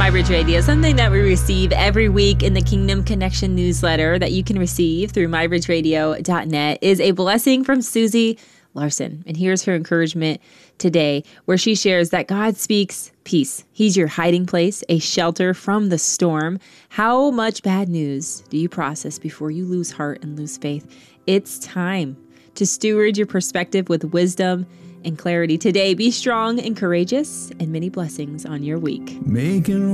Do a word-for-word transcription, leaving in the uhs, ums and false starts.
MyBridge Radio, something that we receive every week in the Kingdom Connection newsletter that you can receive through my bridge radio dot net is a blessing from Susie Larson. And here's her encouragement today, where she shares that God speaks peace. He's your hiding place, a shelter from the storm. How much bad news do you process before you lose heart and lose faith? It's time to steward your perspective with wisdom and clarity. Today, be strong and courageous, and many blessings on your week. Making